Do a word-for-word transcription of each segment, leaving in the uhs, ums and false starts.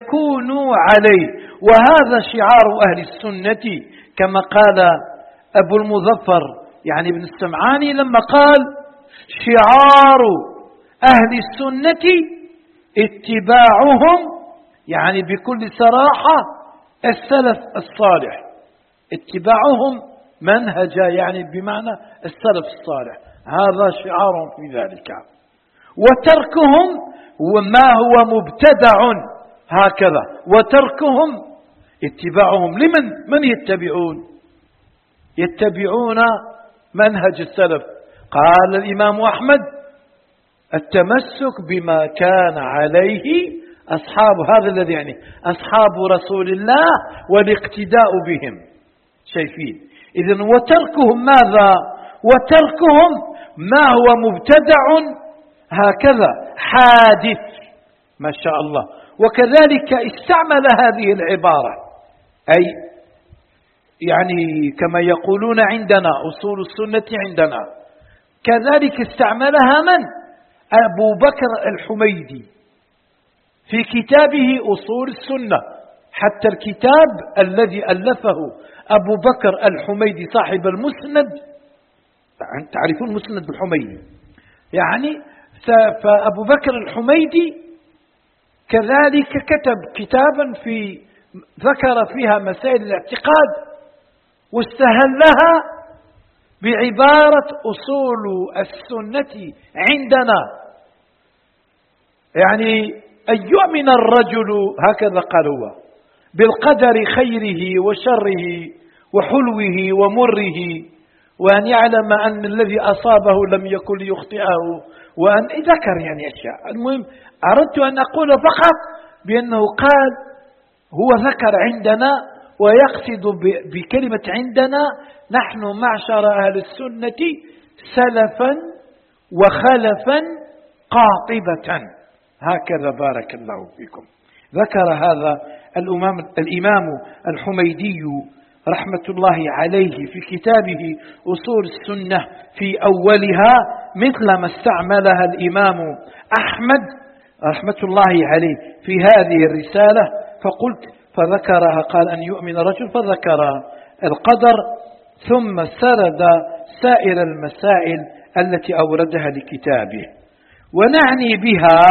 يكونوا عليه. وهذا شعار أهل السنة كما قال أبو المظفر يعني ابن السمعاني لما قال: شعار أهل السنة اتباعهم، يعني بكل صراحة السلف الصالح، اتباعهم منهج يعني بمعنى السلف الصالح، هذا شعار في ذلك. وتركهم وما هو مبتدع هكذا، وتركهم اتباعهم لمن؟ من يتبعون؟ يتبعون منهج السلف. قال الإمام أحمد: التمسك بما كان عليه أصحاب، هذا الذي يعني أصحاب رسول الله، والاقتداء بهم. شايفين؟ إذن وتركهم ماذا؟ وتركهم ما هو مبتدع هكذا حادث، ما شاء الله. وكذلك استعمل هذه العبارة، أي يعني كما يقولون عندنا أصول السنة عندنا، كذلك استعملها من؟ أبو بكر الحميدي في كتابه أصول السنة. حتى الكتاب الذي ألفه أبو بكر الحميدي صاحب المسند، تعرفون مسند الحميدي يعني، فأبو بكر الحميدي كذلك كتب كتابا في ذكر فيها مسائل الاعتقاد، واستهلها بعبارة أصول السنة عندنا، يعني أن يؤمن الرجل، هكذا قال هو، بالقدر خيره وشره وحلوه ومره، وأن يعلم أن الذي أصابه لم يكن ليخطئه، وأن ذكر يعني أشياء. المهم أردت أن أقول فقط بأنه قال، هو ذكر عندنا ويقصد بكلمة عندنا نحن معشر أهل السنة سلفا وخلفا قاطبة، هكذا بارك الله فيكم. ذكر هذا الإمام, الإمام الحميدي رحمة الله عليه في كتابه أصول السنة في أولها مثل ما استعملها الإمام أحمد رحمة الله عليه في هذه الرسالة. فقلت فذكرها، قال أن يؤمن رجل، فذكر القدر، ثم سرد سائر المسائل التي أوردها لكتابه. ونعني بها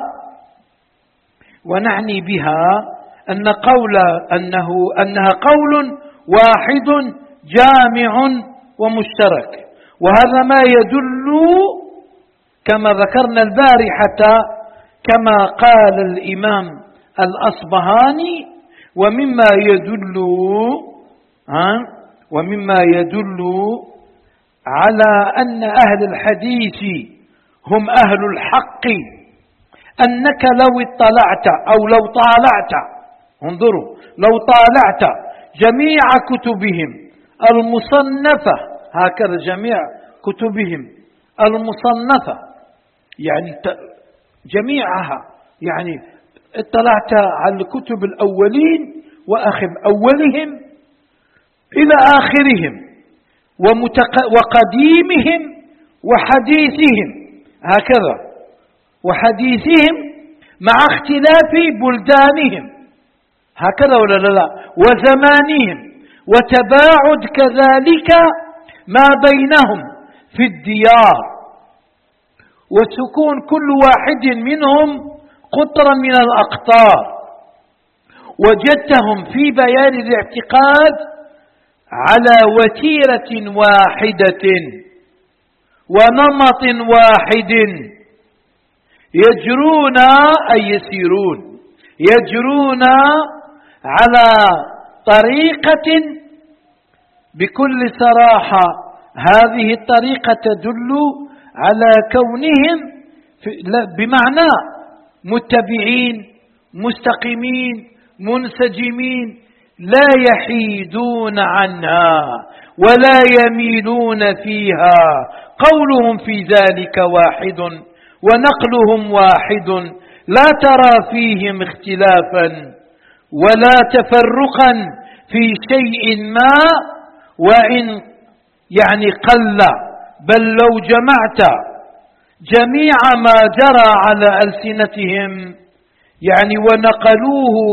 ونعني بها أن قول أنه أنها قول واحد جامع ومشترك، وهذا ما يدل كما ذكرنا البارحة كما قال الإمام الأصبهاني، ومما يدل ها ومما يدل على أن أهل الحديث هم أهل الحق، أنك لو اطلعت أو لو طالعت، انظروا، لو طالعت جميع كتبهم المصنفة، هكذا جميع كتبهم المصنفة يعني جميعها، يعني اطلعت على الكتب الأولين وأخذ أولهم إلى آخرهم وقديمهم وحديثهم، هكذا وحديثهم مع اختلاف بلدانهم، هكذا ولا لا، وزمانهم، وتباعد كذلك ما بينهم في الديار، وسكون كل واحد منهم قطرا من الأقطار. وجدتهم في بيان الاعتقاد على وتيرة واحدة ونمط واحد، يجرون أي يسيرون، يجرون على طريقة بكل صراحة. هذه الطريقة تدل على كونهم بمعنى متبعين مستقيمين منسجمين، لا يحيدون عنها ولا يميلون فيها، قولهم في ذلك واحد ونقلهم واحد، لا ترى فيهم اختلافا ولا تفرقا في شيء ما وإن يعني قل، بل لو جمعت جميع ما جرى على ألسنتهم يعني ونقلوه